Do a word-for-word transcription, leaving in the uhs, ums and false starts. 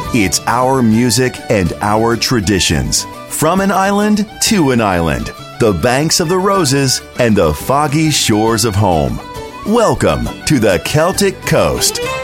It's our music and our traditions. From an island to an island, the banks of the roses and the foggy shores of home. Welcome to the Celtic Coast.